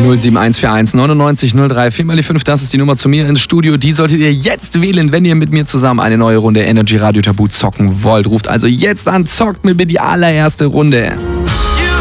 07141 99 03 4 mal die 5, das ist die Nummer zu mir ins Studio. Die solltet ihr jetzt wählen, wenn ihr mit mir zusammen eine neue Runde Energy Radio Tabu zocken wollt. Ruft also jetzt an, zockt mit mir die allererste Runde.